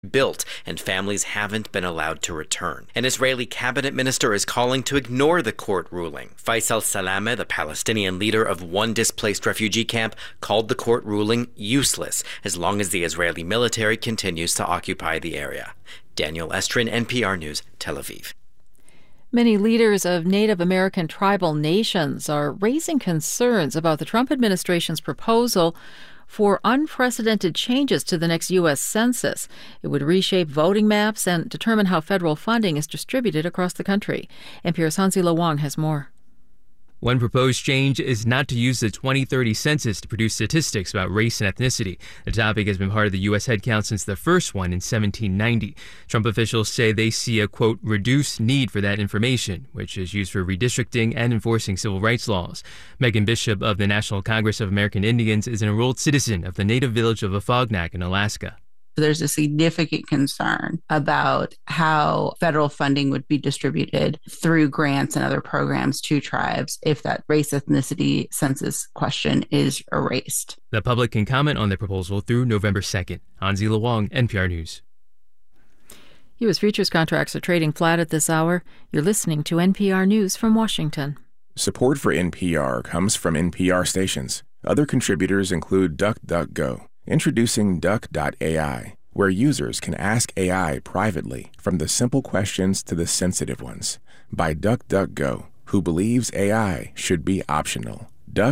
built, and families haven't been allowed to return. An Israeli cabinet minister is calling to ignore the court ruling. Faisal Salameh, the Palestinian leader of one displaced refugee camp, called the court ruling useless as long as the Israeli military continues to occupy the area. Daniel Estrin, NPR News, Tel Aviv. Many leaders of Native American tribal nations are raising concerns about the Trump administration's proposal for unprecedented changes to the next U.S. Census. It would reshape voting maps and determine how federal funding is distributed across the country. NPR's Hansi Wang has more. One proposed change is not to use the 2030 census to produce statistics about race and ethnicity. The topic has been part of the U.S. headcount since the first one in 1790. Trump officials say they see a, quote, reduced need for that information, which is used for redistricting and enforcing civil rights laws. Megan Bishop of the National Congress of American Indians is an enrolled citizen of the native village of Afognak in Alaska. There's a significant concern about how federal funding would be distributed through grants and other programs to tribes if that race ethnicity census question is erased. The public can comment on the proposal through November 2nd. Hansi Wang, NPR News. U.S. futures contracts are trading flat at this hour. You're listening to NPR News from Washington. Support for NPR comes from NPR stations. Other contributors include DuckDuckGo. Introducing Duck.ai, where users can ask AI privately, from the simple questions to the sensitive ones. By DuckDuckGo, who believes AI should be optional.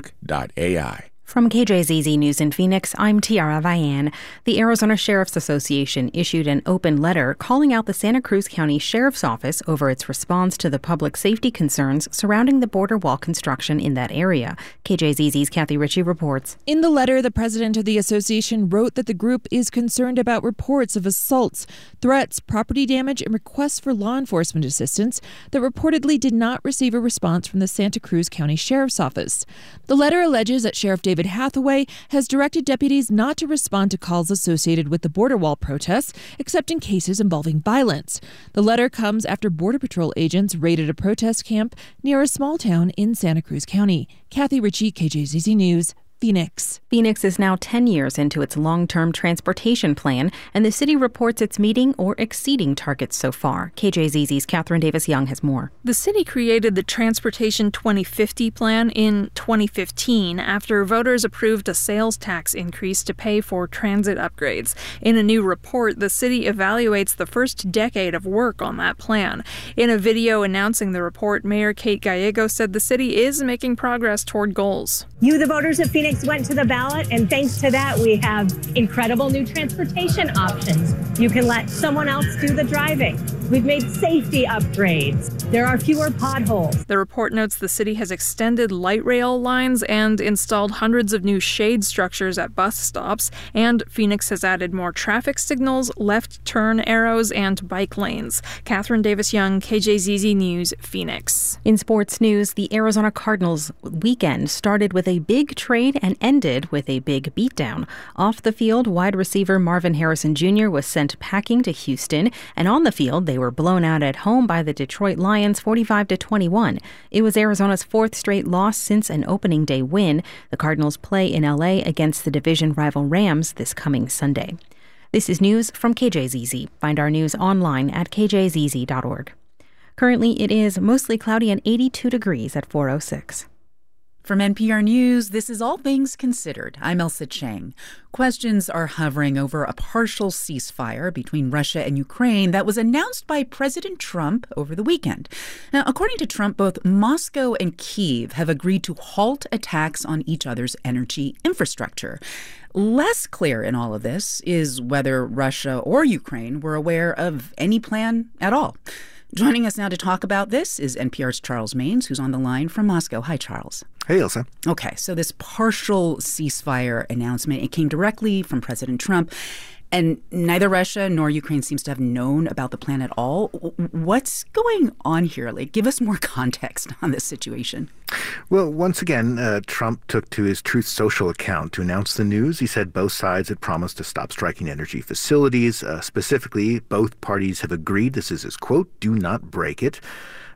Duck.ai. From KJZZ News in Phoenix, I'm Tiara Vian. The Arizona Sheriff's Association issued an open letter calling out the Santa Cruz County Sheriff's Office over its response to the public safety concerns surrounding the border wall construction in that area. KJZZ's Kathy Ritchie reports. In the letter, the president of the association wrote that the group is concerned about reports of assaults, threats, property damage, and requests for law enforcement assistance that reportedly did not receive a response from the Santa Cruz County Sheriff's Office. The letter alleges that Sheriff David Hathaway has directed deputies not to respond to calls associated with the border wall protests, except in cases involving violence. The letter comes after Border Patrol agents raided a protest camp near a small town in Santa Cruz County. Kathy Ritchie, KJZZ News, Phoenix. Phoenix is now 10 years into its long-term transportation plan, and the city reports it's meeting or exceeding targets so far. KJZZ's Catherine Davis-Young has more. The city created the Transportation 2050 plan in 2015 after voters approved a sales tax increase to pay for transit upgrades. In a new report, the city evaluates the first decade of work on that plan. In a video announcing the report, Mayor Kate Gallego said the city is making progress toward goals. You, the voters of Phoenix, went to the ballot, and thanks to that, we have incredible new transportation options. You can let someone else do the driving. We've made safety upgrades. There are fewer potholes. The report notes the city has extended light rail lines and installed hundreds of new shade structures at bus stops, and Phoenix has added more traffic signals, left turn arrows, and bike lanes. Catherine Davis-Young, KJZZ News, Phoenix. In sports news, the Arizona Cardinals weekend started with a big trade and ended with a big beatdown. Off the field, wide receiver Marvin Harrison Jr. was sent packing to Houston, and on the field, they were blown out at home by the Detroit Lions 45-21. It was Arizona's fourth straight loss since an opening day win. The Cardinals play in LA against the division rival Rams this coming Sunday. This is news from KJZZ. Find our news online at kjzz.org. Currently, it is mostly cloudy and 82 degrees at 4:06. From NPR News, this is All Things Considered. I'm Elsa Chang. Questions are hovering over a partial ceasefire between Russia and Ukraine that was announced by President Trump over the weekend. Now, according to Trump, both Moscow and Kyiv have agreed to halt attacks on each other's energy infrastructure. Less clear in all of this is whether Russia or Ukraine were aware of any plan at all. Joining us now to talk about this is NPR's Charles Maynes, who's on the line from Moscow. Hi, Charles. Hey, Elsa. Okay, so this partial ceasefire announcement, it came directly from President Trump, and neither Russia nor Ukraine seems to have known about the plan at all. What's going on here? Like, give us more context on this situation. Well, once again, Trump took to his Truth Social account to announce the news. He said both sides had promised to stop striking energy facilities. Specifically, both parties have agreed, this is his quote, "do not break it."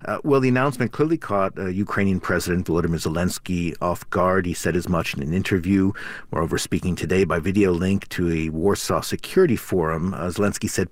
Well, the announcement clearly caught Ukrainian President Volodymyr Zelensky off guard. He said as much in an interview. Moreover, speaking today by video link to a Warsaw Security Forum, Zelensky said